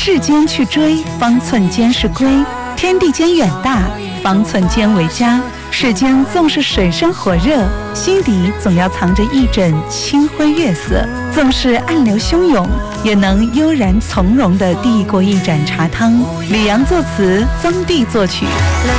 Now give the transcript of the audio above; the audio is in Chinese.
世间去追，方寸间是归；天地间远大，方寸间为家。世间纵是水深火热，心底总要藏着一枕清辉月色。纵是暗流汹涌，也能悠然从容地递过一盏茶汤。李阳作词，曾弟作曲。